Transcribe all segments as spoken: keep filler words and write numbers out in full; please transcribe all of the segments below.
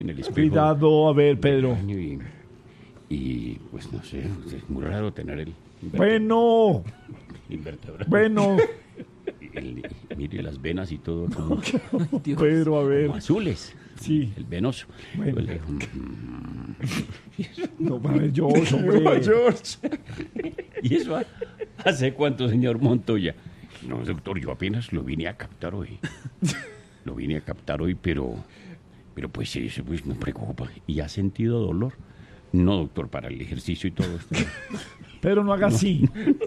en el espejo. Cuidado, a ver, Pedro. Y, y pues no sé, es muy raro tener el inverte- Bueno, invertebrado. bueno, El- mire las venas y todo como, Pedro, a ver. como azules. Sí. El venoso. Bueno. Pues le dijo, "Mm". No, a ver, George, hombre. ¿Y eso ha- hace cuánto, señor Montoya? No, doctor, yo apenas lo vine a captar hoy. Lo vine a captar hoy, pero, pero pues eso pues, me preocupa. ¿Y ha sentido dolor? No, doctor, para el ejercicio y todo esto. Pedro, no haga así.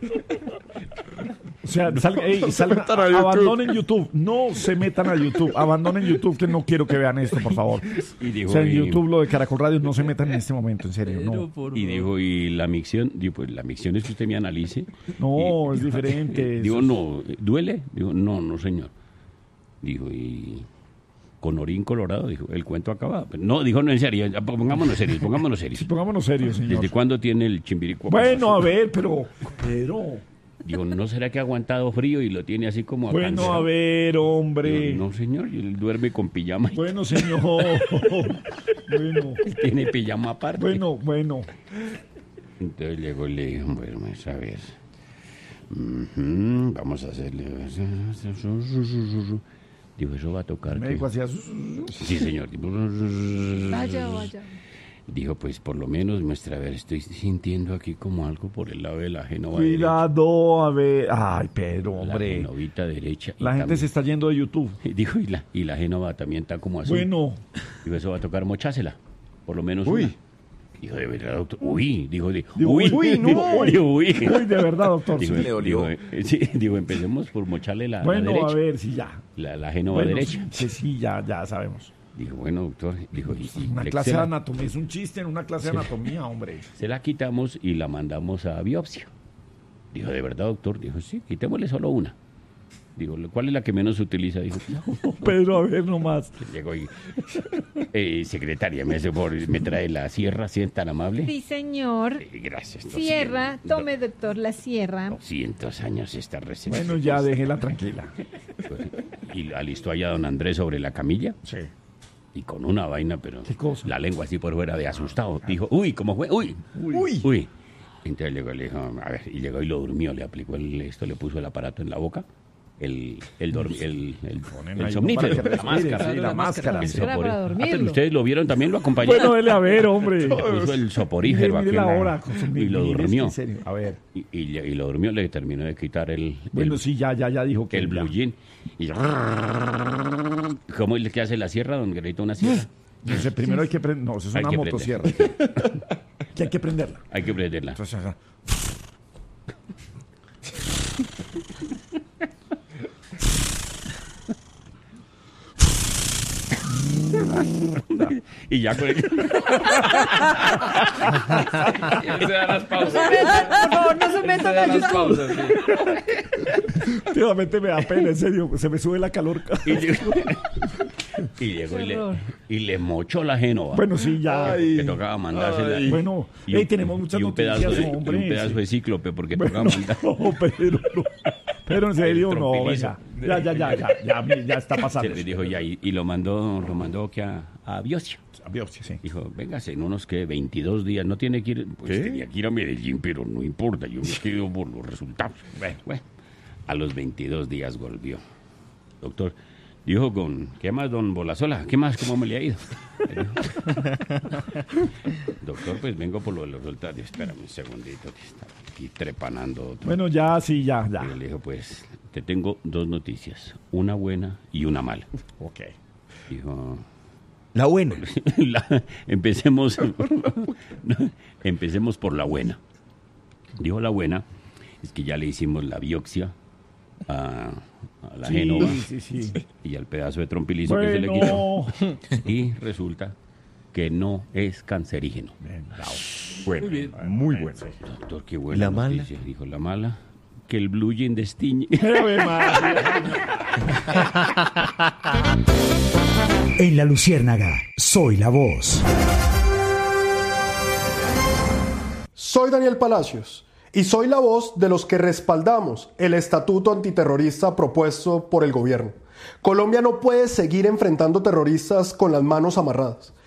O sea, salga, ey, salga, abandonen YouTube. No se metan a YouTube. Abandonen YouTube, que no quiero que vean esto, por favor. Y dijo, O sea, en y- YouTube, lo de Caracol Radio, no se metan en este momento, en serio. No, Y dijo, ¿y la micción? Digo, pues la micción es que usted me analice. no Y- es diferente. Digo, Eso es- no, ¿duele? Digo, no, no, señor. Dijo, ¿y con orín colorado? Dijo, el cuento acabado. No, dijo, no, en serio, ya, pongámonos serios, pongámonos serios. Sí, pongámonos serios, señor. ¿Desde cuándo tiene el chimbirico? Bueno, a ver, pero... Pedro... Digo, ¿no será que ha aguantado frío y lo tiene así como Bueno, acancelado? a ver, hombre. Digo, no, señor, él duerme con pijama. Bueno, señor. Bueno, Tiene pijama aparte. bueno, bueno. Entonces llegó y le dijo, bueno, vamos a ver. Ujú, vamos a hacerle... Dijo, eso va a tocar. El que-". médico hacía... Sí, señor. Vaya, vaya. Dijo, pues por lo menos muestra, a ver, estoy sintiendo aquí como algo por el lado de la genova derecha. Cuidado, a ver. Ay, Pedro, La hombre. genovita derecha. y La gente también- se está yendo de YouTube. Dijo, y la, y la génova también está como azul. Bueno, Dijo, eso va a tocar mochásela. Por lo menos Uy. una. Dijo, de verdad, doctor. Uy, dijo, de, Digo, uy, uy, no. dijo, uy, uy. uy, de verdad, doctor. Dijo, sí. le dolió. dijo, eh, sí, digo, empecemos por mocharle la, la Bueno, derecha. a ver, sí, ya. La, la génova Bueno, derecha. sí, sí, ya, ya sabemos. Dijo, bueno, doctor. Dijo, y, y Una le- clase se de la- anatomía, es un chiste en una clase de anatomía, hombre. Se la quitamos y la mandamos a biopsia. Dijo, ¿de verdad, doctor? Dijo, sí, quitémosle solo una. Digo, ¿cuál es la que menos se utiliza? Dijo, Pedro, a ver nomás. llegó y... Eh, secretaria, me, hace por, me trae la sierra, si es tan amable. Sí, señor. Eh, gracias. Sierra, doscientos tome, doctor, la sierra. doscientos años esta receta. Bueno, ya déjela tranquila. Y alistó allá a don Andrés sobre la camilla. Sí. Y con una vaina, pero ¿Qué cosa? la lengua así por fuera de asustado. Dijo, uy, ¿cómo fue? Uy, Uy. uy. Entonces llegó y le dijo, a ver, y llegó y lo durmió, le aplicó el, esto, le puso el aparato en la boca, el, el, dormi- el, el, Ponen el ahí somnífero, para que la respire, máscara. sí, la máscara. El sí. Era sopor- para Ah, pero dormirlo. ustedes lo vieron también, lo acompañó. Bueno, dele a ver, hombre. Le puso el soporífero Mire, aquí mire en la la- hora. con su- y lo mire, es que durmió. En serio, a ver. Y, y, le- y lo durmió, le terminó de quitar el, Bueno, el, sí, ya, ya, ya dijo que el ya. blue jean. Y ¿cómo es que hace la sierra, don Guerrito, una sierra? No sé, primero hay que prender. No, eso es Hay una que motosierra. Que hay que prenderla. Hay que prenderla. Entonces, ajá. Y ya con el... Se dan las pausas. Por favor, no se Se metan dan a las YouTube. pausas. Sí. Últimamente me da pena, en serio. Se me sube la calor. Y llegó y, llegó y, le, horror. y le mochó la génova. Bueno, sí, ya. que tocaba mandársela. Ay. Bueno, Y ey, tenemos muchas y un noticias, pedazo de, hombre. y un pedazo de cíclope, porque Bueno, tocaba mandar. no, Pedro, no. Pero en serio, El no, trompilizo. venga. Ya, ya, ya, ya, ya, ya está Se pasando. le dijo ya, y, y lo mandó, lo mandó que a, a biopsia. A biopsia, sí. Dijo, véngase, en unos que veintidós días, no tiene que ir, pues ¿Qué? tenía que ir a Medellín, pero no importa, yo me quedo por los resultados. Bueno, bueno, a los veintidós días volvió. Doctor, dijo con, ¿qué más, don Bolazola? ¿Qué más, cómo me le ha ido? Doctor, pues vengo por lo de los resultados. Espérame un segundito, que está aquí trepanando otro. Bueno, ya, sí, ya, ya. Y le dijo, pues, te tengo dos noticias, una buena y una mala. Ok. Dijo... La buena. La- empecemos, empecemos por la buena. Dijo la buena, es que ya le hicimos la biopsia a, a la Sí, génova sí, sí. y al pedazo de trompilizo que se le Bueno. quitó. Y resulta que no es cancerígeno. Bien, bravo. Bueno, Muy bien. muy bueno. Doctor, qué buena ¿La mala? noticia. Dijo la mala, que el blue jean destiñe. Ave María. En La Luciérnaga, soy la voz. Soy Daniel Palacios y soy la voz de los que respaldamos el estatuto antiterrorista propuesto por el gobierno. Colombia no puede seguir enfrentando terroristas con las manos amarradas.